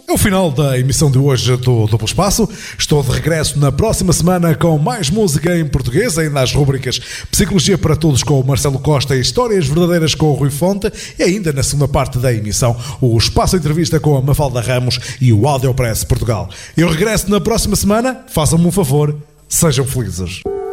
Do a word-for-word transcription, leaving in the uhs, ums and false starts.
É o final da emissão de hoje do Duplo Espaço. Estou de regresso na próxima semana com mais música em português, ainda as rubricas Psicologia para Todos com o Marcelo Costa e Histórias Verdadeiras com o Rui Fonte, e ainda na segunda parte da emissão o Espaço Entrevista com a Mafalda Ramos e o Audiopress Portugal. Eu regresso na próxima semana. Façam-me um favor, sejam felizes.